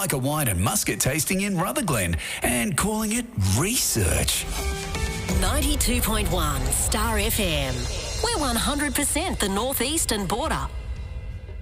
Micah wine and muscat tasting in Rutherglen and calling it research. 92.1 Star FM. We're 100% the northeastern border.